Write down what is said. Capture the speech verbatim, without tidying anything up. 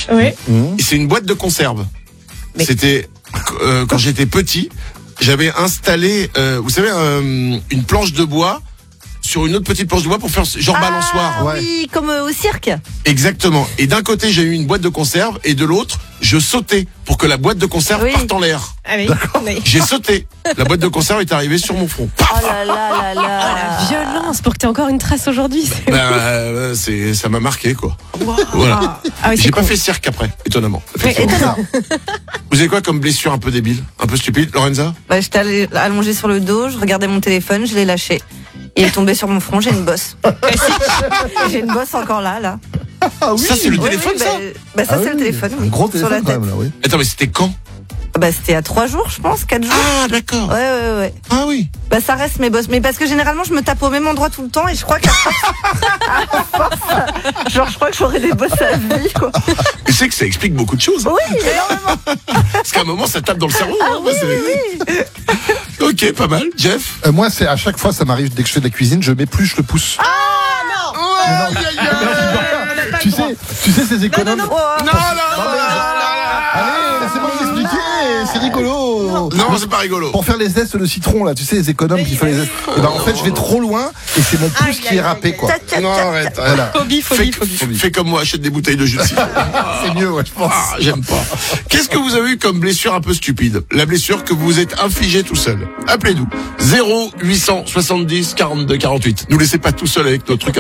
sandwich. Oui. Et c'est une boîte de conserve. Mais- C'était euh, quand j'étais petit, j'avais installé, euh, vous savez, euh, une planche de bois sur une autre petite planche de bois pour faire genre balançoire. Ah oui, comme euh, au cirque. Exactement. Et d'un côté, j'ai eu une boîte de conserve et de l'autre, je sautais pour que la boîte de conserve Oui. parte en l'air. Ah oui. Mais- J'ai sauté. La boîte de conserve est arrivée sur mon front. Oh là là là là. Violence pour que t'aies encore une trace aujourd'hui. c'est- Ben, euh, c'est, ça m'a marqué, quoi. Wow. Voilà. Ah oui, c'est J'ai pas con. fait cirque après, étonnamment. Oui, Étonnant. Vous avez quoi comme blessure un peu débile, un peu stupide, Lorenza? Bah, j'étais allée- allongée sur le dos, je regardais mon téléphone, je l'ai lâché. Il est tombé sur mon front, j'ai une bosse. J'ai une bosse encore là, là. Ah oui. Ça, c'est le Oui, téléphone, oui, ça? bah, bah, ça, Ah c'est oui. le téléphone. Un oui, gros sur la téléphone tête. quand même là, oui. Attends, mais c'était quand? Bah, c'était à trois jours, je pense, quatre jours. Ah, d'accord. Ouais, ouais, ouais. Ah oui. Bah, ça reste mes bosses. Mais parce que généralement, je me tape au même endroit tout le temps et je crois qu'à force, genre, je crois que j'aurai des bosses à vie, quoi. Tu sais que ça explique beaucoup de choses. hein. Oui, énormément. Parce qu'à un moment, ça tape dans le cerveau. hein. Moi, c'est- Ok, pas mal. Jeff? Euh, moi, c'est à chaque fois, ça m'arrive dès que je fais de la cuisine, je m'épluche le pouce. Ah, aïe, aïe, aïe. tu sais, tu sais ces économes. Oh, Non, non, non, non, Allez, laissez-moi vous expliquer, c'est rigolo. non, c'est pas rigolo. Pour faire les zestes de citron là, tu sais les économes qui font les zestes. Et ben en fait, je vais trop loin et c'est mon pouce qui est râpé quoi. Tac, tac, Non, tac. arrête. Voilà. Phobie, Fais, phobie, phobie. fais- fais comme moi, achète des bouteilles de jus de citron. C'est mieux, ouais, je pense. Ah, j'aime pas. Qu'est-ce que vous avez eu comme blessure un peu stupide? La blessure que vous vous êtes infligée tout seul. Appelez-nous. zéro huit cent soixante-dix quarante-deux quarante-huit. Nous laissez pas tout seul avec notre truc.